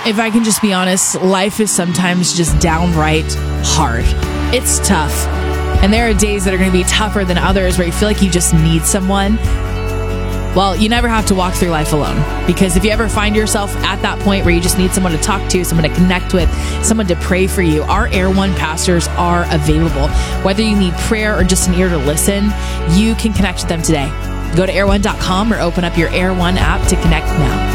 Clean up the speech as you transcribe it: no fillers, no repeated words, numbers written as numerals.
If I can just be honest, life is sometimes just downright hard. It's tough. And there are days that are going to be tougher than others where you feel like you just need someone. Well, you never have to walk through life alone, because if you ever find yourself at that point where you just need someone to talk to, someone to connect with, someone to pray for you, our Air One pastors are available. Whether you need prayer or just an ear to listen, you can connect with them today. Go to air1.com or open up your Air One app to connect now.